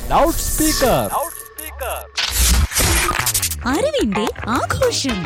Loud speaker. അറിവിന്റെ ആഘോഷം.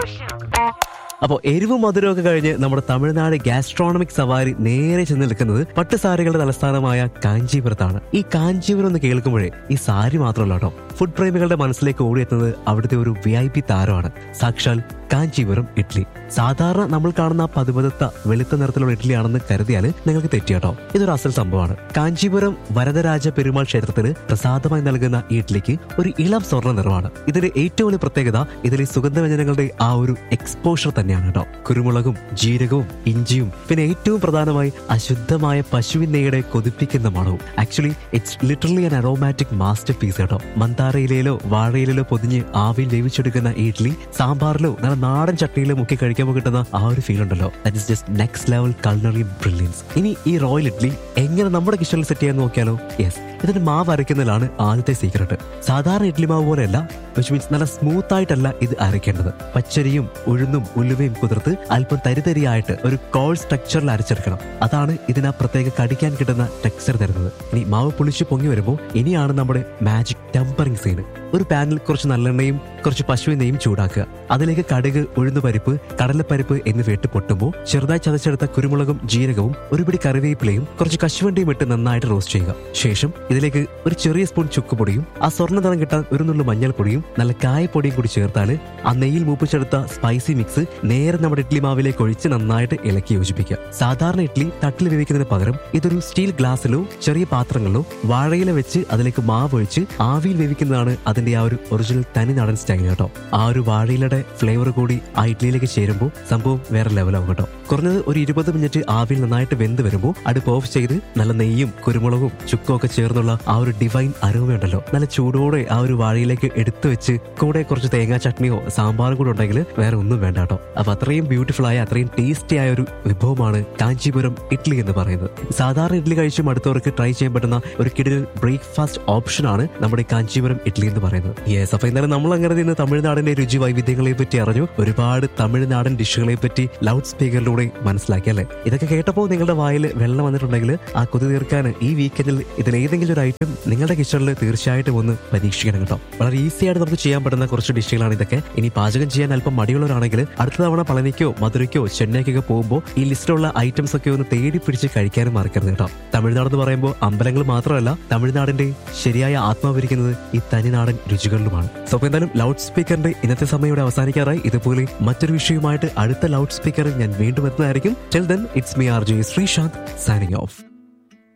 അപ്പോൾ എരിവും മധുരമൊക്കെ കഴിഞ്ഞ് നമ്മുടെ തമിഴ്നാട് ഗാസ്ട്രോണമിക് സവാരി നേരെ ചെന്ന് നിൽക്കുന്നത് പട്ടുസാരികളുടെ തലസ്ഥാനമായ കാഞ്ചീപുരത്താണ്. ഈ കാഞ്ചീപുരം എന്ന് കേൾക്കുമ്പോഴേ ഈ സാരി മാത്രമല്ല കേട്ടോ, ഫുഡ് പ്രേമികളുടെ മനസ്സിലേക്ക് ഓടിയെത്തുന്നത് അവിടുത്തെ ഒരു VIP താരമാണ്, സാക്ഷാൽ കാഞ്ചീപുരം ഇഡ്ഡലി. സാധാരണ നമ്മൾ കാണുന്ന പതുപതുത്ത വെളുത്ത നിറത്തിലുള്ള ഇഡ്ഡലിയാണെന്ന് കരുതിയാൽ നിങ്ങൾക്ക് തെറ്റിയാട്ടോ. ഇതൊരു അസൽ സംഭവമാണ്. കാഞ്ചീപുരം വരദരാജ പെരുമാൾ ക്ഷേത്രത്തിന് പ്രസാദമായി നൽകുന്ന ഈ ഇഡ്ഡലിക്ക് ഒരു ഇളം സ്വർണ്ണ നിറമാണ്. ഇതിന്റെ ഏറ്റവും വലിയ പ്രത്യേകത ഇതിലെ സുഗന്ധവ്യഞ്ജനങ്ങളുടെ ആ ഒരു എക്സ്പോഷർ തന്നെയാണ് കേട്ടോ. കുരുമുളകും ജീരകവും ഇഞ്ചിയും പിന്നെ ഏറ്റവും പ്രധാനമായി അശുദ്ധമായ പശുവിൻ നെയ്യുടെ കൊതിപ്പിക്കുന്ന മണവും. Actually it's literally an aromatic master piece കേട്ടോ. മന്ദാര ഇലയിലോ വാഴയിലോ പൊതിഞ്ഞ് ആവിയിൽ വേവിച്ചെടുക്കുന്ന ഈ ഇഡ്ഡലി സാമ്പാറിലോ നല്ല നാടൻ ചട്നിയിലോ മുക്കി കഴിക്കുമ്പോൾ കിട്ടുന്ന ആ ഒരു ഫീൽ ഉണ്ടല്ലോ, that is just next level culinary brilliance. ഇനി ഈ റോയൽ ഇഡ്ഡലി എങ്ങനെ നമ്മുടെ കിച്ചണിൽ സെറ്റ് ചെയ്യാൻ നോക്കിയാലോ? യെസ്, ഇതിന്റെ മാവ് അരയ്ക്കുന്നതിലാണ് ആദ്യത്തെ സീക്രട്ട്. സാധാരണ ഇഡ്ഡലി മാവ് പോലെയല്ല, വിച്ച് മീൻസ് നല്ല സ്മൂത്ത് ആയിട്ടല്ല ഇത് അരയ്ക്കേണ്ടത്. പച്ചരിയും ഉഴുന്നും ഉലുവയും കുതിർത്ത് അല്പം തരിതരിയായിട്ട് ഒരു കോൾ സ്ട്രക്ചറിൽ അരച്ചെടുക്കണം. അതാണ് ഇതിന് ആ പ്രത്യേക കടിക്കാൻ കിട്ടുന്ന ടെക്സ്ചർ തരുന്നത്. ഇനി മാവ് പുളിച്ച് പൊങ്ങി വരുമ്പോൾ ഇനിയാണ് നമ്മുടെ മാജിക് ടെമ്പറിംഗ് സീന്. ഒരു പാനിൽ കുറച്ച് നല്ലെണ്ണയും കുറച്ച് പശുവിൻ നെയ്യും ചൂടാക്കുക. അതിലേക്ക് കടുക്, ഉഴുന്നുപരിപ്പ്, കടലപ്പരിപ്പ് എന്നിവ ഇട്ട് പൊട്ടുമ്പോൾ ചെറുതായി ചതച്ചെടുത്ത കുരുമുളകും ജീരകവും ഒരു പിടി കറിവേപ്പിലയും കുറച്ച് കശുവണ്ടിയും ഇട്ട് നന്നായിട്ട് റോസ്റ്റ് ചെയ്യുക. ശേഷം ഇതിലേക്ക് ഒരു ചെറിയ സ്പൂൺ ചുക്കുപൊടിയും ആ സ്വർണ്ണ നിറം കിട്ടാൻ ഒരു നുള്ളു മഞ്ഞൾപ്പൊടിയും നല്ല കായപ്പൊടിയും കൂടി ചേർത്താൽ ആ നെയ്യിൽ മൂപ്പിച്ചെടുത്ത സ്പൈസി മിക്സ് നേരെ നമ്മുടെ ഇഡ്ഡലി മാവിലേക്ക് ഒഴിച്ച് നന്നായിട്ട് ഇളക്കി യോജിപ്പിക്കുക. സാധാരണ ഇഡ്ഡലി തട്ടിൽ വേവിക്കുന്നതിന് പകരം ഇതൊരു സ്റ്റീൽ ഗ്ലാസ്സിലോ ചെറിയ പാത്രങ്ങളിലോ വാഴയില വെച്ച് അതിലേക്ക് മാവ് ഒഴിച്ച് ആവിയിൽ വേവിക്കുന്നതാണ് അതിന്റെ ആ ഒരു ഒറിജിനൽ തനിനാടൻ സ്റ്റൈൽ കേട്ടോ. ആ ഒരു വാഴയിലയുടെ ഫ്ലേവർ കൂടി ആ ഇഡ്ഡലിയിലേക്ക് ചേരുമ്പോൾ സംഭവം വേറെ ലെവലാവും കേട്ടോ. കുറഞ്ഞത് ഒരു 20 മിനിറ്റ് ആവിയിൽ നന്നായിട്ട് വെന്ത് വരുമ്പോൾ അടുപ്പ് ഓഫ് ചെയ്ത് നല്ല നെയ്യും കുരുമുളകും ചുക്കും ഒക്കെ ചേർന്നുള്ള ആ ഒരു ഡിവൈൻ അരോമയുണ്ടല്ലോ, നല്ല ചൂടോടെ ആ ഒരു വാഴയിലേക്ക് എടുത്തു വെച്ച് കൂടെ കുറച്ച് തേങ്ങാ ചട്നിയോ സാമ്പാറും കൂടെ ഉണ്ടെങ്കിൽ വേറെ ഒന്നും വേണ്ട കേട്ടോ. അപ്പൊ അത്രയും ബ്യൂട്ടിഫുൾ ആയ അത്രയും ടേസ്റ്റി ആയ ഒരു വിഭവമാണ് കാഞ്ചീപുരം ഇഡ്ഡലി എന്ന് പറയുന്നത്. സാധാരണ ഇഡ്ഡലി കഴിച്ചും അടുത്തവർക്ക് ട്രൈ ചെയ്യാൻ പറ്റുന്ന ഒരു കിടിലൻ ബ്രേക്ക്ഫാസ്റ്റ് ഓപ്ഷനാണ് നമ്മുടെ കാഞ്ചീപുരം ഇഡ്ഡലി എന്ന് പറയുന്നത്. യെസ്, അപ്പൊ എന്തായാലും നമ്മൾ അങ്ങനെ ഇന്ന് തമിഴ്നാടിന്റെ രുചി വൈവിധ്യങ്ങളെ പറ്റി അറിഞ്ഞു, ഒരുപാട് തമിഴ്നാടൻ ഡിഷുകളെ പറ്റി ലൗഡ് സ്പീക്കറിലൂടെ മനസ്സിലാക്കി അല്ലേ. ഇതൊക്കെ കേട്ടപ്പോൾ നിങ്ങളുടെ വായിൽ വെള്ളം വന്നിട്ടുണ്ടെങ്കിൽ ആ കൊതി തീർക്കാൻ ഈ വീക്കെൻഡിൽ ഇതിലേതെങ്കിലും ഒരു ഐറ്റം നിങ്ങളുടെ കിച്ചണിൽ തീർച്ചയായിട്ടും ഒന്ന് പരീക്ഷിക്കണം കേട്ടോ. വളരെ ഈസി ആയിട്ട് നമുക്ക് ചെയ്യാൻ പറ്റുന്ന കുറച്ച് ഡിഷുകളാണ് ഇതൊക്കെ. ഇനി പാചകം ചെയ്യാൻ അല്പം മടിയുള്ളവരാണെങ്കിൽ അടുത്ത തവണ പളനിക്കോ മധുരയ്ക്കോ ചെന്നൈക്കൊക്കെ പോകുമ്പോൾ ഈ ലിസ്റ്റിലുള്ള ഐറ്റംസ് ഒക്കെ ഒന്ന് തേടി പിടിച്ച് കഴിക്കാനും മറക്കരുത് കേട്ടോ. തമിഴ്നാട് എന്ന് പറയുമ്പോൾ അമ്പലങ്ങൾ മാത്രമല്ല, തമിഴ്നാടിന്റെ ശരിയായ ആത്മാവിരിക്കുന്നത് ഈ തനിനാടൻ രുചികളിലുമാണ്. സോ അപ്പോൾ എന്തായാലും ലൗഡ് സ്പീക്കറിന്റെ ഇന്നത്തെ സമയം ഇവിടെ അവസാനിക്കാറായി. ഇതുപോലെ മറ്റൊരു വിഷയവുമായിട്ട് അടുത്ത ലൗഡ് സ്പീക്കറിൽ ഞാൻ വീണ്ടും എത്തുന്നതായിരിക്കും. Till then it's me RJ Sreesanth signing off.